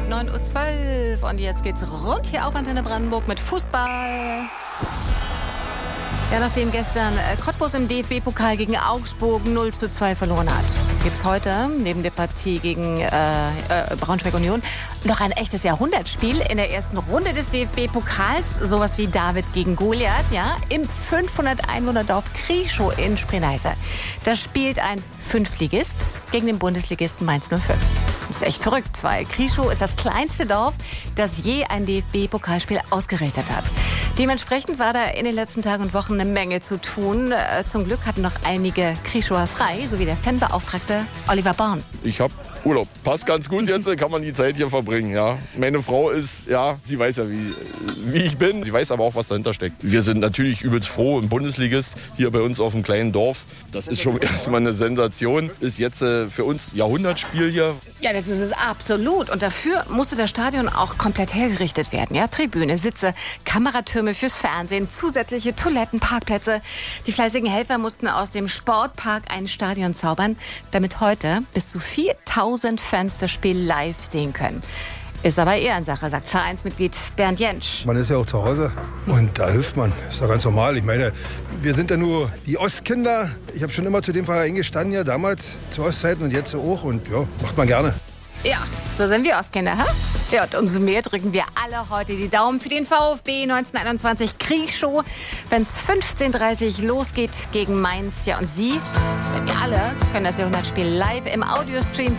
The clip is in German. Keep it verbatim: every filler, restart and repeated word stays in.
neun Uhr zwölf und jetzt geht's rund hier auf Antenne Brandenburg mit Fußball. Ja, nachdem gestern Cottbus im D F B-Pokal gegen Augsburg null zu zwei verloren hat, gibt's heute neben der Partie gegen äh, äh, Braunschweig Union noch ein echtes Jahrhundertspiel in der ersten Runde des D F B-Pokals. Sowas wie David gegen Goliath, ja, im fünfhundert Einwohnerdorf Krieschow in Spree-Neiße. Da spielt ein Fünftligist gegen den Bundesligisten Mainz null fünf. Das ist echt verrückt, weil Krieschow ist das kleinste Dorf, das je ein D F B-Pokalspiel ausgerichtet hat. Dementsprechend war da in den letzten Tagen und Wochen eine Menge zu tun. Zum Glück hatten noch einige Krieschower frei, sowie der Fanbeauftragte Oliver Born. Ich habe Urlaub. Passt ganz gut jetzt, kann man die Zeit hier verbringen. Ja. Meine Frau ist, ja, sie weiß ja, wie, wie ich bin. Sie weiß aber auch, was dahinter steckt. Wir sind natürlich übelst froh im Bundesligist hier bei uns auf dem kleinen Dorf. Das ist schon erstmal eine Sensation. Ist jetzt äh, für uns Jahrhundertspiel hier. Ja, das ist es absolut. Und dafür musste das Stadion auch komplett hergerichtet werden. Ja, Tribüne, Sitze, Kameratürme fürs Fernsehen, zusätzliche Toiletten, Parkplätze. Die fleißigen Helfer mussten aus dem Sportpark ein Stadion zaubern, damit heute bis zu viertausend Fans das Spiel live sehen können. Ist aber Ehrensache, sagt Vereinsmitglied Bernd Jentsch. Man ist ja auch zu Hause und da hilft man. Ist ja ganz normal. Ich meine, wir sind ja nur die Ostkinder. Ich habe schon immer zu dem Verein gestanden, ja, damals zu Ostzeiten und jetzt auch. Und ja, macht man gerne. Ja, so sind wir Ostkinder, hä? Ja, und umso mehr drücken wir alle heute die Daumen für den VfB neunzehnhunderteinundzwanzig Krieschow, wenn es fünfzehn Uhr dreißig losgeht gegen Mainz. Ja, und Sie, wir alle, können das Jahrhundertspiel live im Audiostream